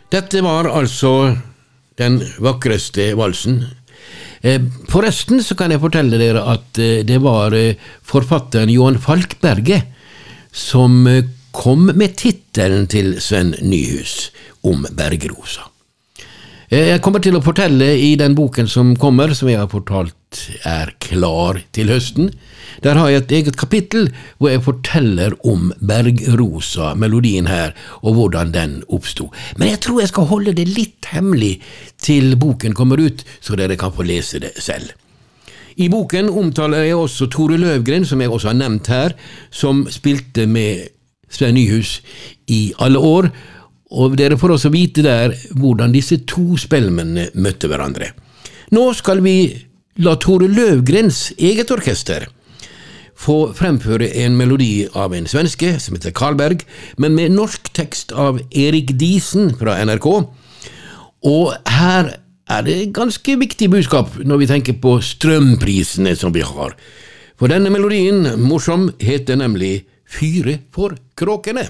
Dette var altså den vakreste valsen. Forresten så kan jeg fortelle dere at det var forfatteren Johan Falkberget som kom med titelen til Sven Nyhus om Bergrosa. Jeg kommer til å fortelle i den boken som kommer, som jeg har fortalt klar til høsten. Der har jeg et eget kapittel hvor jeg forteller om Bergrosa, melodien her, og hvordan den oppstod. Men jeg tror jeg skal holde det litt hemmelig til boken kommer ut, så dere kan få lese det selv. I boken omtaler jeg også Tore Løvgren, som jeg også har nevnt her, som spilte med Sven Nyhus i alle år, og dere får også vite der hvordan disse to spellemennene møtte hverandre. Nå skal vi la Tore Løvgrens eget orkester få fremføre en melodi av en svenske som heter Karlberg, men med norsk tekst av Erik Diesen fra NRK. Og her det ganske viktig budskap når vi tenker på strømprisene som vi har. For denne melodien, morsom, heter nemlig Fyre for kråkene.